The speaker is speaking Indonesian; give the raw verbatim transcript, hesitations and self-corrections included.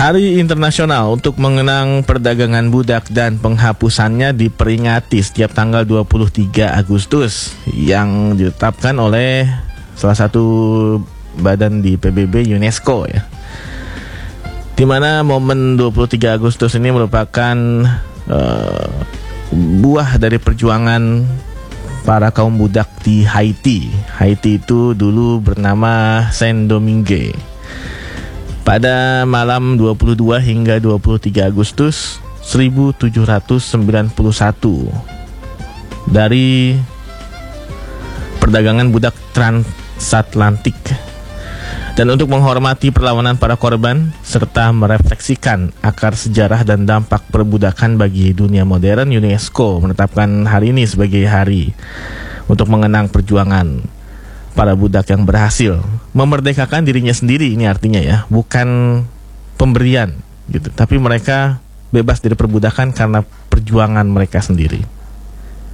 Hari Internasional untuk mengenang perdagangan budak dan penghapusannya diperingati setiap tanggal dua puluh tiga Agustus yang ditetapkan oleh salah satu badan di P B B, UNESCO ya. Di mana momen dua puluh tiga Agustus ini merupakan uh, buah dari perjuangan para kaum budak di Haiti. Haiti itu dulu bernama Saint-Domingue. Pada malam dua puluh dua hingga dua puluh tiga Agustus seribu tujuh ratus sembilan puluh satu, dari perdagangan budak transatlantik. Dan untuk menghormati perlawanan para korban serta merefleksikan akar sejarah dan dampak perbudakan bagi dunia modern, UNESCO menetapkan hari ini sebagai hari untuk mengenang perjuangan para budak yang berhasil memerdekakan dirinya sendiri. Ini artinya ya, bukan pemberian gitu, tapi mereka bebas dari perbudakan karena perjuangan mereka sendiri.